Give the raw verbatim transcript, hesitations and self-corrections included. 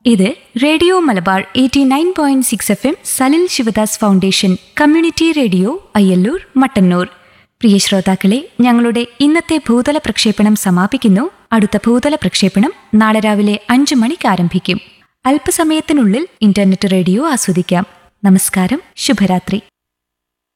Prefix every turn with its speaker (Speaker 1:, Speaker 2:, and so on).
Speaker 1: ഇത് radio Malabar eighty nine point six F M Salil Sivadas foundation community radio Ayyallur Mattannur. പ്രിയ ശ്രോതാക്കളെ, ഞങ്ങളുടെ ഇന്നത്തെ ഭൂതല പ്രക്ഷേപണം സമാപിക്കുന്നു. അടുത്ത ഭൂതല പ്രക്ഷേപണം നാളെ രാവിലെ അഞ്ചു മണിക്ക് ആരംഭിക്കും. അല്പസമയത്തിനുള്ളിൽ ഇന്റർനെറ്റ് റേഡിയോ ആസ്വദിക്കാം. നമസ്കാരം, ശുഭരാത്രി.